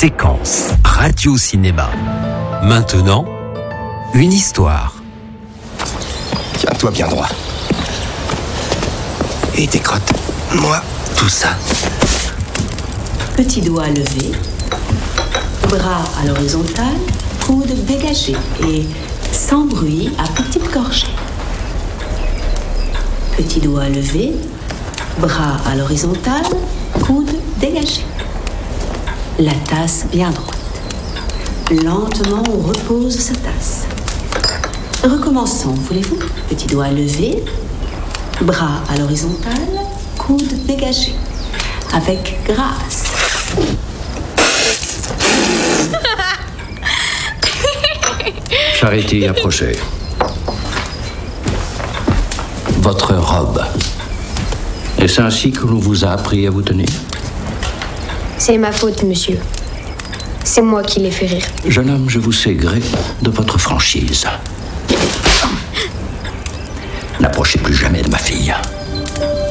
Séquence radio-cinéma. Maintenant, une histoire. Tiens-toi bien droit. Et tes crottes. Moi, tout ça. Petit doigt levé, bras à l'horizontale, coude dégagé et sans bruit à petite gorgée. Petit doigt levé, bras à l'horizontale, coude dégagé. La tasse bien droite. Lentement, on repose sa tasse. Recommençons, voulez-vous? Petit doigt levé, bras à l'horizontale, coude dégagé. Avec grâce. Charity, approchez. Votre robe. Est-ce ainsi que l'on vous a appris à vous tenir? C'est ma faute, monsieur. C'est moi qui l'ai fait rire. Jeune homme, je vous sais gré de votre franchise. N'approchez plus jamais de ma fille.